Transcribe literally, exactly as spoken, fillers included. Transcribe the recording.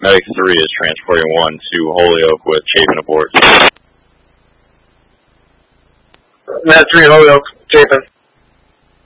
Medic three is transporting one to Holyoke with Chapin aboard. Med three, Holyoke, Chapin.